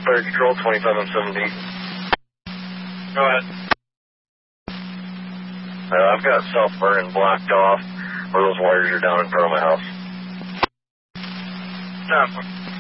Fire Control 2770. Go ahead. I've got South Vernon blocked off where those wires are down in front of my house. Yeah.